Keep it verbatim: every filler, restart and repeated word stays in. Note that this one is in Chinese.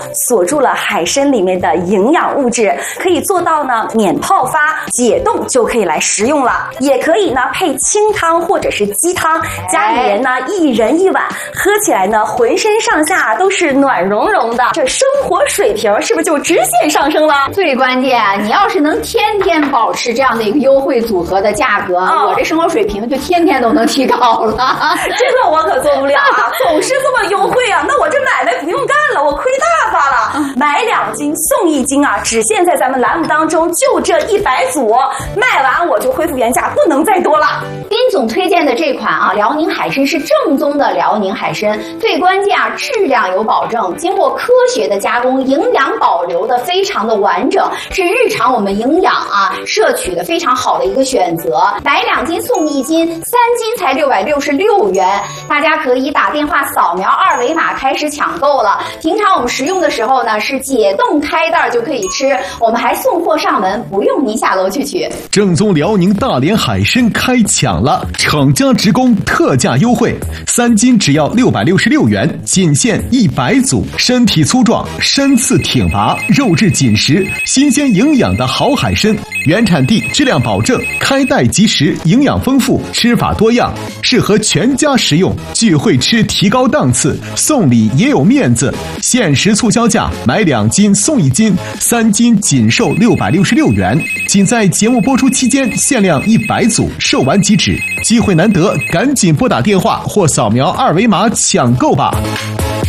锁住了海参里面的营养物质，可以做到呢免泡发、解冻就可以来食用了。也可以呢配清汤或者是鸡汤，家里人呢一人一碗，喝起来呢浑身上下都是暖融融的，这生活水平是不是就直线上升了？ 最关键，你要是能天天保持这样的一个优惠组合的价格，哦、我这生活水平就天天都能提高了。 这个我可做不了啊，总是这么优惠啊，那我这买卖不用干了，我亏大发了。买两斤送一斤啊，只限在咱们栏目当中就这一百组，卖完我就恢复原价，不能再多了。 丁总推荐的这款啊，辽宁海参是正宗的辽宁海参，最关键啊，质量有保证，经过科学的加工，营养保留的非常的完整，是日常我们营养啊摄取的非常好的一个选择。买两斤送一斤，三斤才六百六十六元，大家可以打电话扫描二维码开始抢购了。平常我们食用的时候呢，是解冻开袋就可以吃，我们还送货上门，不用您下楼去取。 正宗辽宁大连海参开抢了，厂家直供特价优惠，三斤只要六百六十六元，仅限一百组。身体粗壮，身次挺拔，肉质紧实，新鲜营养的好海参，原产地，质量保证，开袋即食，营养丰富，吃法多样，适合全家食用。聚会吃提高档次，送礼也有面子。限时促销价，买两斤送一斤，三斤仅售六百六十六元，仅在节目播出期间限量一百组，售完即止，机会难得，赶紧拨打电话或扫描二维码抢购吧。